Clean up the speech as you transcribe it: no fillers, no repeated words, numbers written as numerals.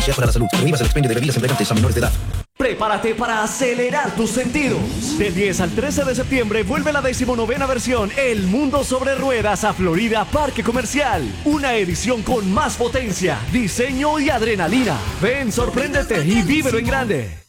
para la salud. Prohíbas el expendio de bebidas embriagantes a menores de edad. Prepárate para acelerar tus sentidos. Del 10 al 13 de septiembre vuelve la 19ª versión El Mundo sobre Ruedas a Florida Parque Comercial. Una edición con más potencia, diseño y adrenalina. Ven, sorpréndete y vívelo en grande.